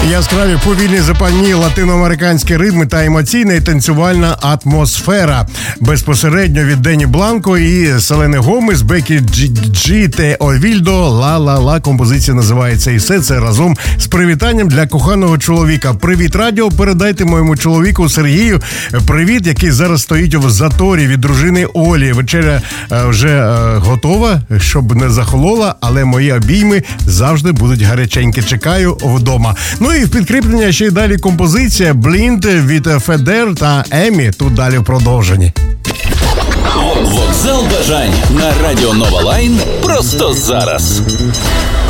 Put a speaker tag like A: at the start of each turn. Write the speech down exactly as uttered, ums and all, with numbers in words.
A: Яскраві, повільні, запальні латиноамериканські ритми та емоційна і танцювальна атмосфера. Безпосередньо від Дені Бланко і Селени Гомес, Бекі Джі, Джі та Овільдо. Ла-ла-ла, композиція називається. І все це разом з привітанням для коханого чоловіка. Привіт, радіо, передайте моєму чоловіку Сергію привіт, який зараз стоїть в заторі від дружини Олі. Вечеря е, вже е, готова, щоб не захолола, але мої обійми завжди будуть гаряченькі. Чекаю вдома. Ну і в підкріплення ще й далі композиція «Blind» від Федер та Емі. Тут далі в продовженні.
B: Вокзал бажань на радіо Нова Лайн просто зараз.